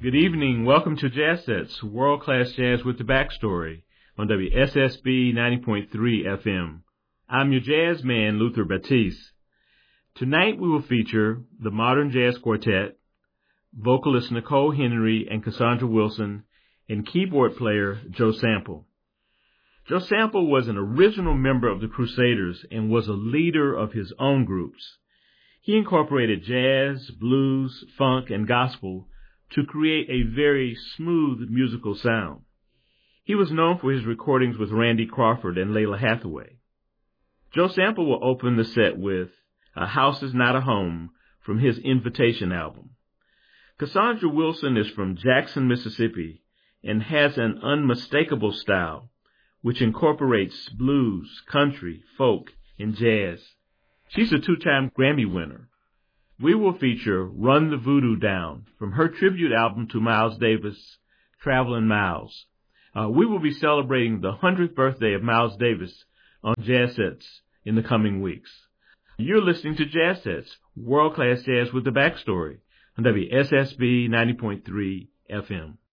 Good evening. Welcome to Jazz Sets, world-class jazz with the backstory on WSSB 90.3 FM. I'm your jazz man, Luther Batiste. Tonight we will feature the Modern Jazz Quartet, vocalist Nicole Henry and Cassandra Wilson, and keyboard player Joe Sample. Joe Sample was an original member of the Crusaders and was a leader of his own groups. He incorporated jazz, blues, funk, and gospel to create a very smooth musical sound. He was known for his recordings with Randy Crawford and Lalah Hathaway. Joe Sample will open the set with A House Is Not a Home from his Invitation album. Cassandra Wilson is from Jackson, Mississippi, and has an unmistakable style which incorporates blues, country, folk, and jazz. She's a two-time Grammy winner. We will feature Run the Voodoo Down from her tribute album to Miles Davis, Travelin' Miles. We will be celebrating the 100th birthday of Miles Davis on Jazz Sets in the coming weeks. You're listening to Jazz Sets, world-class jazz with the backstory on WSSB 90.3 FM.